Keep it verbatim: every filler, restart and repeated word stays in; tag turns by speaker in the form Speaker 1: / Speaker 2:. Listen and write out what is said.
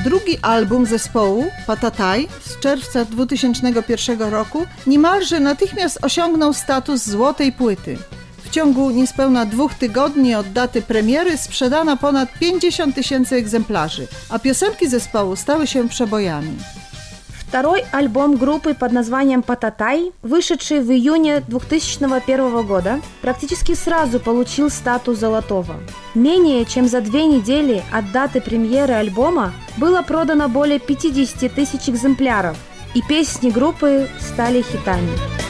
Speaker 1: Drugi album zespołu, Patataj, z czerwca dwutysięcznego pierwszego roku niemalże natychmiast osiągnął status złotej płyty. W ciągu niespełna dwóch tygodni od daty premiery sprzedano ponad pięćdziesiąt tysięcy egzemplarzy, a piosenki zespołu stały się przebojami.
Speaker 2: Второй альбом группы под названием «Пататай», вышедший в июне две тысячи первого года, практически сразу получил статус золотого. Менее чем за две недели от даты премьеры альбома было продано более пятьдесят тысяч экземпляров, и песни группы стали хитами.